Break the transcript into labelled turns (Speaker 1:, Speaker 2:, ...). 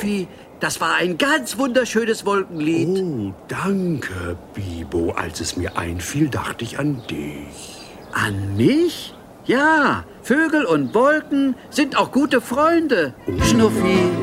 Speaker 1: Schnuffi, das war ein ganz wunderschönes Wolkenlied.
Speaker 2: Oh, danke, Bibo. Als es mir einfiel, dachte ich an dich.
Speaker 1: An mich? Ja, Vögel und Wolken sind auch gute Freunde, Schnuffi.